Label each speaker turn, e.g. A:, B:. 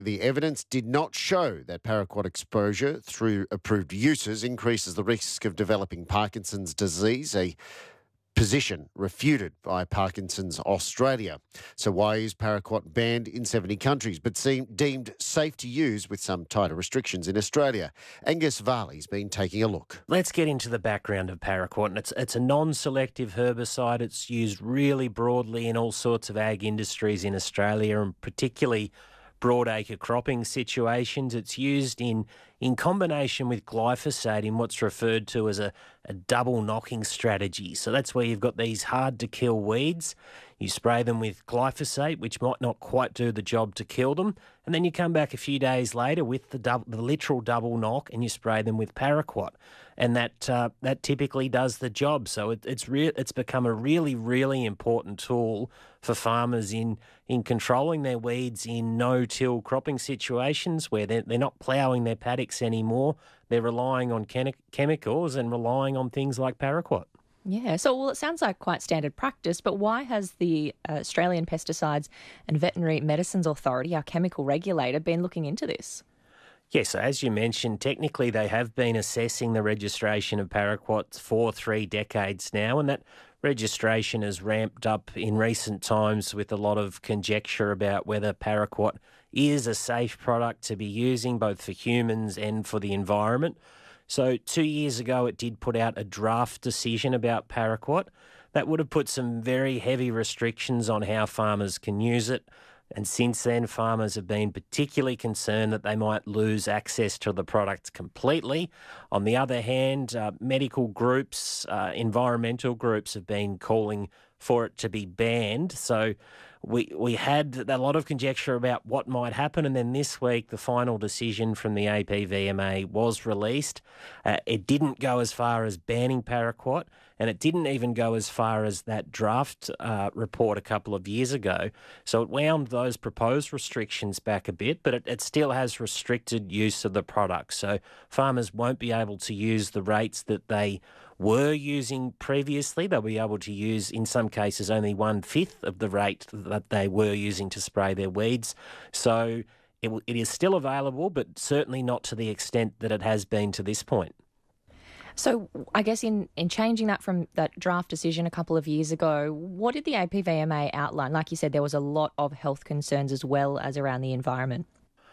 A: the evidence did not show that paraquat exposure through approved uses increases the risk of developing Parkinson's disease, a position refuted by Parkinson's Australia. So why is paraquat banned in 70 countries but deemed safe to use with some tighter restrictions in Australia? Angus Varley's been taking a look.
B: Let's get into the background of paraquat. And it's a non-selective herbicide. It's used really broadly in all sorts of ag industries in Australia, and particularly broadacre cropping situations. It's used in combination with glyphosate in what's referred to as a double knocking strategy. So that's where you've got these hard-to-kill weeds. You spray them with glyphosate, which might not quite do the job to kill them, and then you come back a few days later with the literal double knock and you spray them with paraquat, and that typically does the job. So it's become a really, really important tool for farmers in controlling their weeds in no-till cropping situations where they're not ploughing their paddocks anymore. They're relying on chemicals and relying on things like paraquat.
C: Yeah, so well, it sounds like quite standard practice, but why has the Australian Pesticides and Veterinary Medicines Authority, our chemical regulator, been looking into this?
B: Yes, as you mentioned, technically they have been assessing the registration of paraquats for 3 decades now, and that registration has ramped up in recent times with a lot of conjecture about whether paraquat is a safe product to be using both for humans and for the environment. So 2 years ago, it did put out a draft decision about paraquat that would have put some very heavy restrictions on how farmers can use it. And since then, farmers have been particularly concerned that they might lose access to the product completely. On the other hand, medical groups, environmental groups have been calling for it to be banned. So we had a lot of conjecture about what might happen, and then this week the final decision from the APVMA was released. It didn't go as far as banning paraquat, and it didn't even go as far as that draft report a couple of years ago. So it wound those proposed restrictions back a bit, but it still has restricted use of the product. So farmers won't be able to use the rates that they were using previously. They'll be able to use, in some cases, only 1/5 of the rate that they were using to spray their weeds. So it is still available, but certainly not to the extent that it has been to this point.
C: So I guess in changing that from that draft decision a couple of years ago, what did the APVMA outline? Like you said, there was a lot of health concerns as well as around the environment.